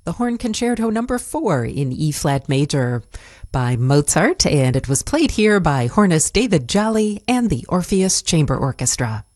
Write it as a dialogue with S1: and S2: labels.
S1: the Horn Concerto Number 4 in E-flat major by Mozart, and it was played here by hornist David Jolly and the Orpheus Chamber Orchestra.